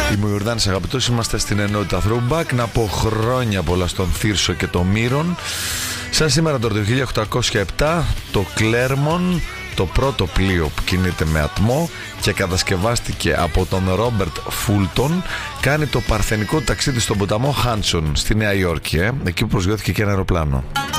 Είμαι ο Ιορδάνης αγαπητός, είμαστε στην ενότητα Throwback. Να πω χρόνια πολλά στον Θύρσο και το Μύρον. Σαν σήμερα το 1807 το Κλέρμον, το πρώτο πλοίο που κινείται με ατμό και κατασκευάστηκε από τον Ρόμπερτ Φούλτον, κάνει το παρθενικό ταξίδι στον ποταμό Χάνσον στη Νέα Υόρκη, εκεί που προσγειώθηκε και ένα αεροπλάνο.